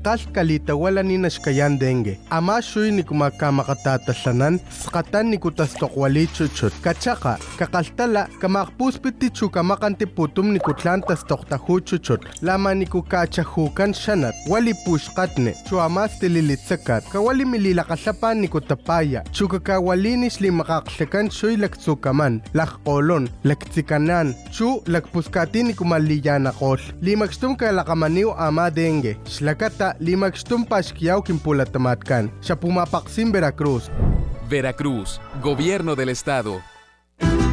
Akal kalita wala ni nashkayan dengue. Ama shuy ni kumakamatatalanan, skatan ni kutastokwali chuchut. Kachaka, kakaltala, kamakpuspiti chukamakantiputum ni kutlan tastoktahu chuchut. Lama ni kukachahukan shanat, wali pushkatne, chuamas tililitsakat, kawali mililakasapan ni kutapaya, chukakawalinis li makaksekan shuy laktsukaman, lakkolon, laktsikanan, chu lakpuskati ni kumaliyanakol. Limagstum kalakamaniw ama dengue. Shlakata limagstum pashkiyaw kimpulatamatkan. Siya pumapaksim Veracruz. Veracruz, Gobierno del Estado.